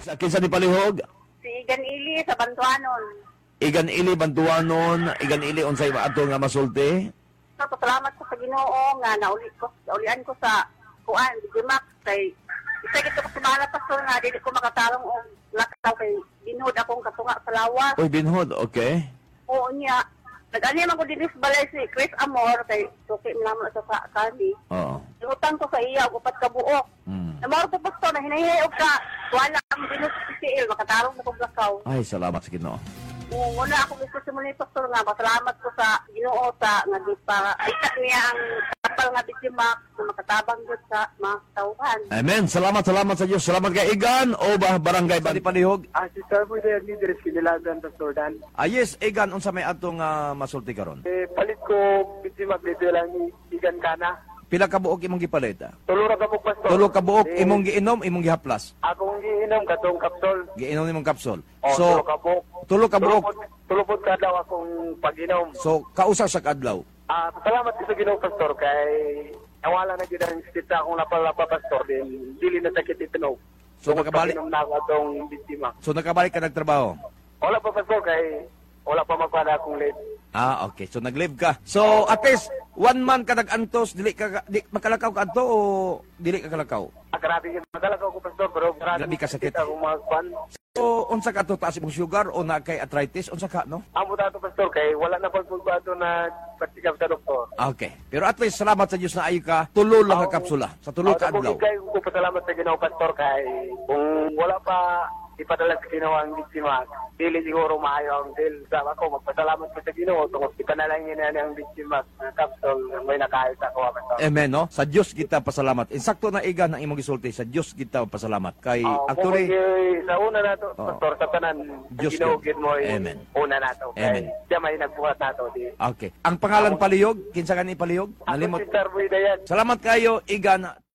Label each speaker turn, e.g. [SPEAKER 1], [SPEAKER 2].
[SPEAKER 1] Sa kinsa ni palihog?
[SPEAKER 2] Si Igan Ili sa Bantuanon.
[SPEAKER 1] Igan ili bantuanon, igan ili unsay ato nga masulti.
[SPEAKER 2] So, pasalamat ko sa Ginoo nga naulian ko sa kuan, Digimax kay isa gito ko sumala pastor nga dili ko makatarong og lakaw kay binhod akong katunga sa lawas.
[SPEAKER 1] Uy, binhod, okay.
[SPEAKER 2] Oo niya. Nag-ani man ko dinhi sa balay si Chris Amor kay suki naman sa kani.
[SPEAKER 1] Oo.
[SPEAKER 2] Utang ko sa iya og upat ka buok. Namaro ko pastor na hinahihay og ka wala ang binhod sa PCL makatarong na kog lakaw.
[SPEAKER 1] Ay, salamat sa Ginoo.
[SPEAKER 2] Muna ako gusto sa muli, Pastor, nga masalamat ko sa Ginoo sa nga di pa isa niya ang kapal nga Digimax na makatabang dito sa mga tauhan.
[SPEAKER 1] Amen. Salamat sa Diyos. Salamat kay Igan o barangay ba ni palihog?
[SPEAKER 3] Si Sir po yung leader Kinilagan, Pastor Dan.
[SPEAKER 1] Yes, Igan unsa may atong masulti karon?
[SPEAKER 3] Palit ko, Digimax dito lang ni Igan Kana.
[SPEAKER 1] Pila ka buok imong gipalita?
[SPEAKER 3] Tulura ka po, Pastor.
[SPEAKER 1] Tulo ka buok imong giinom, imong gihaplas.
[SPEAKER 3] Akong giinom katong kapsol.
[SPEAKER 1] Giinom imong kapsul.
[SPEAKER 3] Tulo ka buok.
[SPEAKER 1] Tulo ka buok.
[SPEAKER 3] Tulupod ka daw akong pag-inom.
[SPEAKER 1] So kausa sa kadlaw.
[SPEAKER 3] Salamat ko sa Ginoo, Pastor, kay nawala na gid ang stita akong napalapa, Pastor, din dili na sakit itinog.
[SPEAKER 1] So nakabalik
[SPEAKER 3] Pag-inom na ako atong Digimax.
[SPEAKER 1] So nakabalik ka nagtrabaho.
[SPEAKER 3] Wala pa, Pastor, kay wala pa magpada akong late.
[SPEAKER 1] Okay. So nag-live ka. So at least 1 month ka nag-antos, dili makalakaw ka adto o dili ka kalakaw?
[SPEAKER 3] Grabe yung magalakaw ko, Pastor, pero
[SPEAKER 1] Grabe ka sakit.
[SPEAKER 3] Akong mga kwan.
[SPEAKER 1] So unsa ka to taas imong sugar o na kay arthritis unsa ka no?
[SPEAKER 3] Amo dato, Pastor, kay wala na pagpulbato na patikap sa doktor.
[SPEAKER 1] Okay. Pero at least salamat sa Dios na ayo ka tulo lang ka kapsula sa tulo ka adlaw.
[SPEAKER 3] Kay ko pasalamat sa Ginoo, Pastor, kay kung wala pa ipadala sa Ginoo ang biktima, dili siguro maayo ang deal. Sa ako, magpasalamat ko sa Ginoo tungod ipanalangin na ang biktima ng kapsul may nakahit ako, Pastor.
[SPEAKER 1] Amen, no? Sa Dios kita pasalamat. Insakto na Igan ang imong gisulti, sa Dios kita pasalamat. Kay actually
[SPEAKER 3] sa una nato, Pastor, sa tanan,
[SPEAKER 1] Diyos
[SPEAKER 3] Ginoo
[SPEAKER 1] ka.
[SPEAKER 3] gid mo
[SPEAKER 1] Amen.
[SPEAKER 3] una nato.
[SPEAKER 1] Amen.
[SPEAKER 3] Kay siya may nagbuhat nato di.
[SPEAKER 1] Okay. Ang pangalan palihog, kinsa ka ni palihog?
[SPEAKER 3] Ako
[SPEAKER 1] Nalimot.
[SPEAKER 3] si Sir Boy Dayan.
[SPEAKER 1] Salamat kayo Igan.